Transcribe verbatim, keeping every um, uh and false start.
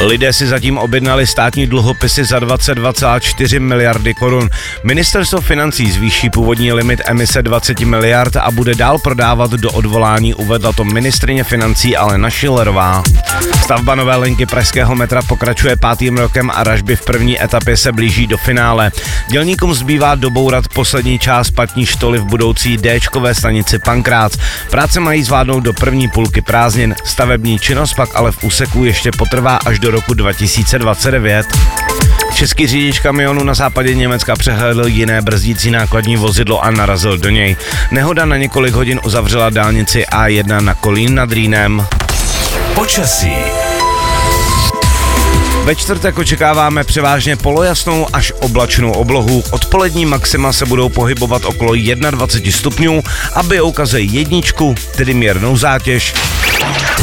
Lidé si zatím objednali státní dluhopisy za dvacet dva celá čtyři miliardy korun. Ministerstvo financí zvýší původní limit emise dvacet miliard a bude dál prodávat do odvolání, uvedla to ministryně financí Alena Schillerová. Stavba nové linky pražského metra pokračuje pátým rokem a ražby v první etapě se blíží do finále. Dělníkům zbývá dobourat poslední část patní štoly v budoucí Déčkové stanici Pankrác. Práce mají zvládnout do první půlky prázdnin. Stavební činnost pak ale v úseku ještě potrvá až do roku dva tisíce dvacet devět. Český řidič kamionu na západě Německa přehlédl jiné brzdící nákladní vozidlo a narazil do něj. Nehoda na několik hodin uzavřela dálnici A jedna na Kolín nad Rýnem. Počasí. Ve čtvrtek očekáváme převážně polojasnou až oblačnou oblohu. Odpolední maxima se budou pohybovat okolo dvacet jedna stupňů a Bělouk ukazuje jedničku, tedy mírnou zátěž.